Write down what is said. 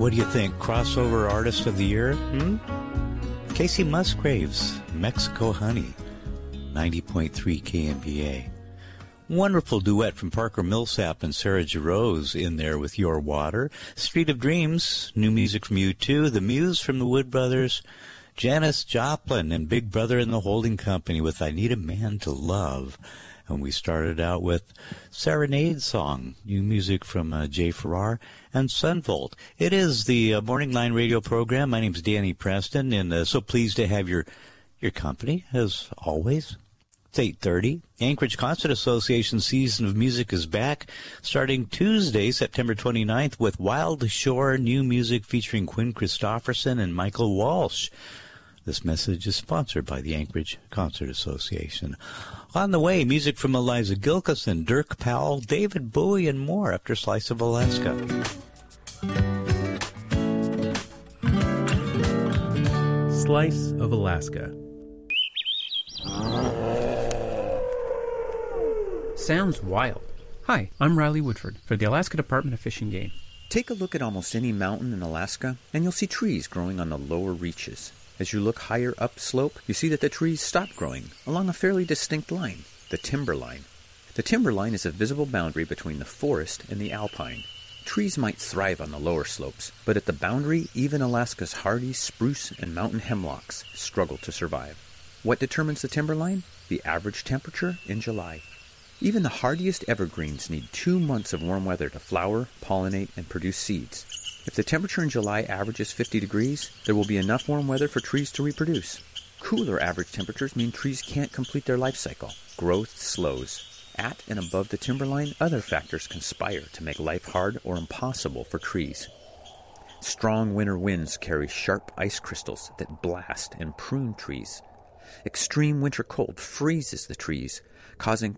What do you think? Crossover Artist of the Year? Casey Musgraves, Mexico Honey, 90.3 KMBA. Wonderful duet from Parker Millsap and Sarah Jarosz in there with Your Water. Street of Dreams, new music from U2. The Muse from the Wood Brothers. Janis Joplin and Big Brother and the Holding Company with I Need a Man to Love. And we started out with Serenade Song, new music from Jay Farrar and Sunvolt. It is the Morning Line radio program. My name's Danny Preston, and so pleased to have your company, as always. It's 8:30. Anchorage Concert Association Season of Music is back, starting Tuesday, September 29th, with Wild Shore new music featuring Quinn Christopherson and Michael Walsh. This message is sponsored by the Anchorage Concert Association. On the way, music from Eliza Gilkyson, Dirk Powell, David Bowie, and more after Slice of Alaska. Slice of Alaska. Sounds wild. Hi, I'm Riley Woodford for the Alaska Department of Fish and Game. Take a look at almost any mountain in Alaska, and you'll see trees growing on the lower reaches. As you look higher upslope, you see that the trees stop growing along a fairly distinct line, the timber line. The timber line is a visible boundary between the forest and the alpine. Trees might thrive on the lower slopes, but at the boundary, even Alaska's hardy spruce and mountain hemlocks struggle to survive. What determines the timber line? The average temperature in July. Even the hardiest evergreens need 2 months of warm weather to flower, pollinate, and produce seeds. If the temperature in July averages 50 degrees, there will be enough warm weather for trees to reproduce. Cooler average temperatures mean trees can't complete their life cycle. Growth slows. At and above the timberline, other factors conspire to make life hard or impossible for trees. Strong winter winds carry sharp ice crystals that blast and prune trees. Extreme winter cold freezes the trees, causing